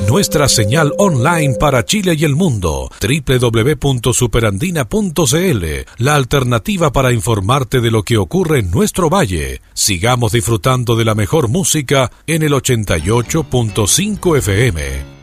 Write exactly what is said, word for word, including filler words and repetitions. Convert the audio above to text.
nuestra señal online para Chile y el mundo, doble u doble u doble u punto superandina punto c l, la alternativa para informarte de lo que ocurre en nuestro valle. Sigamos disfrutando de la mejor música en el ochenta y ocho punto cinco F M.